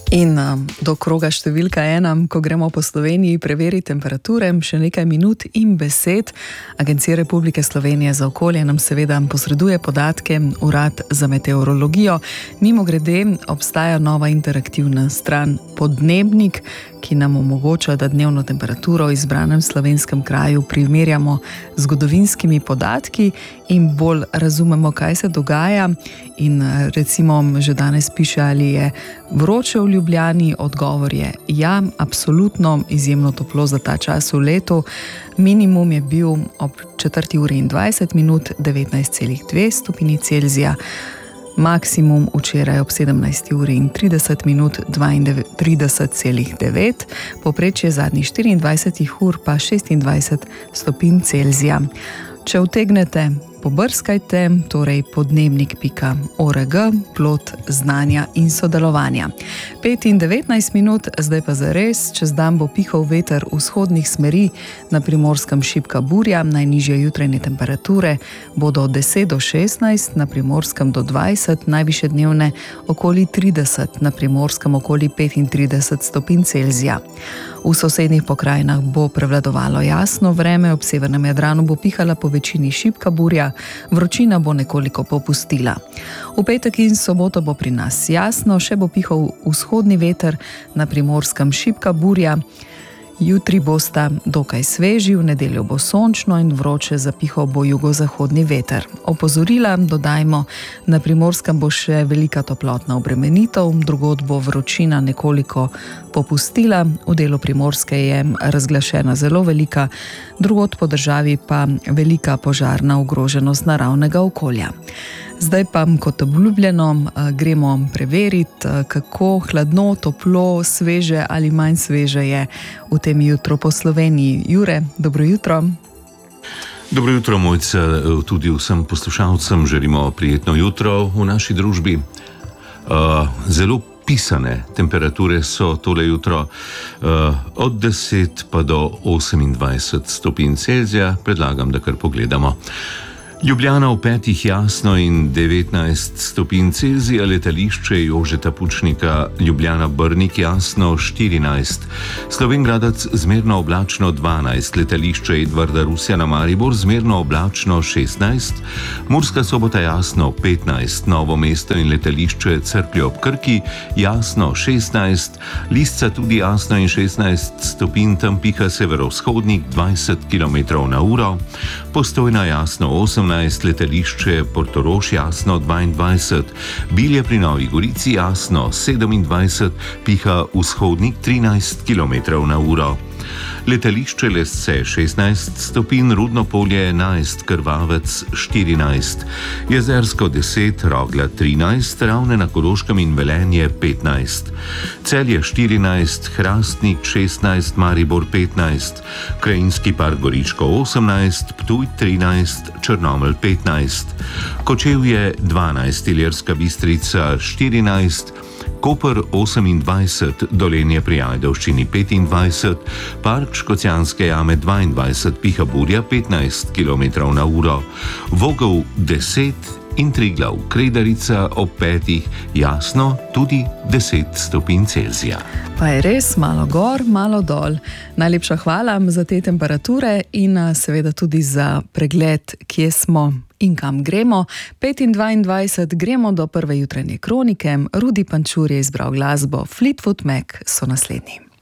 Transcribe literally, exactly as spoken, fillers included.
In do kroga številka ena, ko gremo po Sloveniji preveriti temperature, še nekaj minut in besed. Agencija Republike Slovenije za okolje nam seveda posreduje podatke, Urad za meteorologijo. Mimogrede obstaja nova interaktivna stran Podnebnik, ki nam omogoča, da dnevno temperaturo v izbranem slovenskem kraju primerjamo z zgodovinskimi podatki in bolj razumemo, kaj se dogaja. In recimo že danes piše, ali je vroče v Ljubljani. Odgovor je ja, absolutno, izjemno toplo za ta čas v letu. Minimum je bil ob četrti uri in dvajset minut devetnajst celih dve stopinji Celzija. Maksimum včeraj ob sedemnajsti uri in trideset minut dvaintrideset celih devet, povprečje zadnjih štiriindvajsetih ur pa šestindvajset stopinj Celzija. Če utegnete, pobrskajte, torej podnebnik pika org, plod znanja in sodelovanja. pet in devetnajst minut, zdaj pa zares, čez dan bo pihal veter vzhodnih smeri, na Primorskem šibka burja, najnižje jutranje temperature bodo od deset do šestnajst, na Primorskem do dvajset, najvišje dnevne okoli trideset, na Primorskem okoli petintrideset stopinj Celzija. V sosednjih pokrajinah bo prevladovalo jasno vreme, ob severnem Jadranu bo pihala po večini šibka burja, vročina bo nekoliko popustila. V petek in soboto bo pri nas jasno, še bo pihal vzhodni veter, na Primorskem šibka burja. Jutri bosta dokaj sveži, v nedeljo bo sončno in vroče, zapihal bo jugozahodni veter. Opozorila dodajmo, na Primorskem bo še velika toplotna obremenitev, drugod bo vročina nekoliko popustila, v delu Primorske je razglašena zelo velika, drugod po državi pa velika požarna ogroženost naravnega okolja. Zdaj pa, kot obljubljeno, gremo preveriti, kako hladno, toplo, sveže ali manj sveže je v tem jutru po Sloveniji. Jure, dobro jutro. Dobro jutro, Mojca, tudi vsem poslušalcem želimo prijetno jutro v naši družbi. Uh, zelo pisane temperature so tole jutro, uh, od deset pa do osemindvajset stopinj Celzija. Predlagam, da kar pogledamo. Ljubljana v petih jasno in devetnajst stopinj Celzija, letališče Jožeta Pučnika Ljubljana Brnik jasno štirinajst, Slovenj Gradec zmerno oblačno dvanajst, letališče Edvarda Rusjana Maribor zmerno oblačno šestnajst, Murska Sobota jasno petnajst, Novo mesto in letališče Cerklje ob Krki jasno šestnajst, Lisca tudi jasno in šestnajst stopinj, tam piha severovzhodnik dvajset kilometrov na uro, Postojna jasno osemnajst, letališče Portorož jasno dvaindvajset, Bilje pri Novi Gorici jasno sedemindvajset, piha vzhodnik trinajst kilometrov na uro. Letališče Lesce šestnajst stopinj, Rudno Polje enajst, Krvavec štirinajst, Jezersko deset, Rogla trinajst, Ravne na Koroškem in Velenje petnajst, Celje štirinajst, Hrastnik šestnajst, Maribor petnajst, Krajinski park Goričko osemnajst, Ptuj trinajst, Črnomelj petnajst, Kočevje dvanajst, Ilirska Bistrica štirinajst, Koper osemindvajset, Dolenje pri Ajdovščini petindvajset, Park Škocjanske jame dvaindvajset, piha burja petnajst kilometrov na uro, Vogel deset in Triglav Kredarica ob petih jasno tudi deset stopinj Celzija. Pa je res malo gor, malo dol. Najlepša hvala za te temperature in seveda tudi za pregled, kje smo in kam gremo. pet in dvaindvajset, gremo do prve jutranje kronike. Rudi Pančur je izbral glasbo, Fleetwood Mac so naslednji.